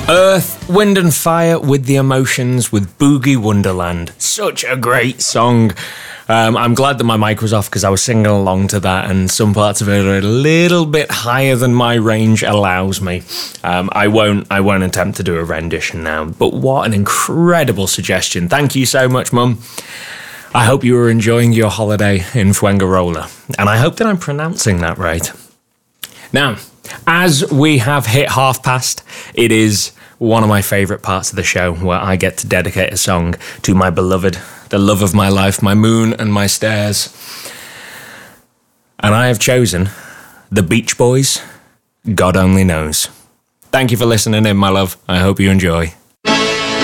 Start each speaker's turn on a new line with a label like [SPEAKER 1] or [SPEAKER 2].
[SPEAKER 1] Earth, Wind and Fire with the Emotions with Boogie Wonderland. Such a great song. I'm glad that my mic was off because I was singing along to that and some parts of it are a little bit higher than my range allows me. I won't attempt to do a rendition now, but what an incredible suggestion. Thank you so much, Mum. I hope you were enjoying your holiday in Fuengirola, and I hope that I'm pronouncing that right. Now, as we have hit past, it is one of my favourite parts of the show where I get to dedicate a song to my beloved, the love of my life, my moon and my stars. And I have chosen the Beach Boys, God Only Knows. Thank you for listening in, my love. I hope you enjoy.